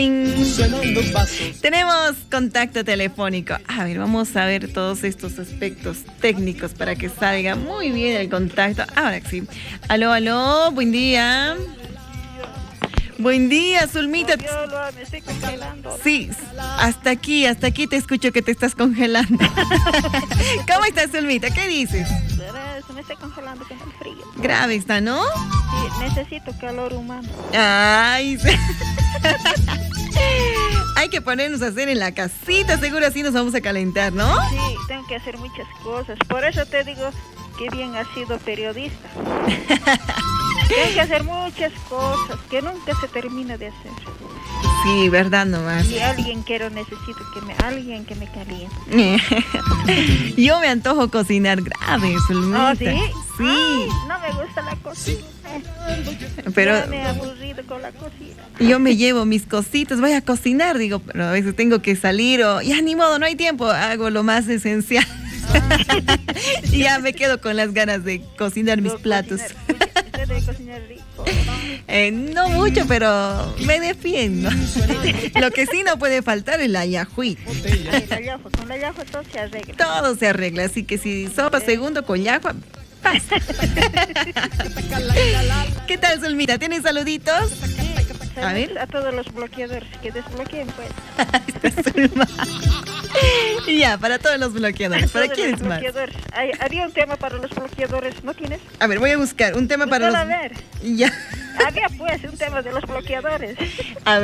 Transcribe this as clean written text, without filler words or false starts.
Tenemos contacto telefónico. A ver, vamos a ver todos estos aspectos técnicos para que salga muy bien el contacto. Ahora sí. Aló, aló, buen día. Buen día, Zulmita. Me estoy congelando. Sí, hasta aquí te escucho que te estás congelando. ¿Cómo estás, Zulmita? ¿Qué dices? Me estoy congelando con el frío. Grave está, ¿no? Sí, necesito calor humano. Ay, sí. Hay que ponernos a hacer en la casita, seguro así nos vamos a calentar, ¿no? Sí, tengo que hacer muchas cosas. Por eso te digo que bien has sido periodista. Tengo que hacer muchas cosas que nunca se termina de hacer. Sí, verdad nomás. Y alguien necesito alguien que me caliente. Yo me antojo cocinar grave, Zulmita. ¿Oh, sí? Sí. Ay, no me gusta la cocina. Pero ya me he aburrido con la cocina. yo me llevo mis cositas, voy a cocinar, digo, pero a veces tengo que salir o ya ni modo, no hay tiempo, hago lo más esencial. Y ya me quedo con las ganas de cocinar mis platos. Usted debe cocinar rico, ¿no? No mucho, pero me defiendo. Lo que sí no puede faltar es la yahui. Con la llajua todo se arregla. Todo se arregla, así que si sopa segundo con yahua, pasa. ¿Qué tal, Zulmita? ¿Tienes saluditos? A ver. A todos los bloqueadores que desbloqueen, pues. Ya, para todos los bloqueadores. ¿Para quiénes más? Había un tema para los bloqueadores, ¿no tienes? A ver, voy a buscar un tema para los... A ver. Ya. Había pues un tema de los bloqueadores. A